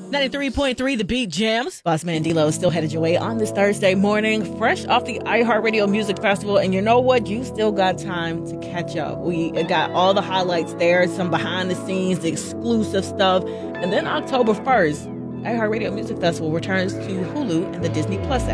93.3 The Beat Jams. Bossman D-Lo is still headed your way on this Thursday morning, fresh off the iHeartRadio Music Festival. And you know what? You still got time to catch up. We got all the highlights there, some behind the scenes, the exclusive stuff. And then October 1st, iHeartRadio Music Festival returns to Hulu and the Disney Plus app.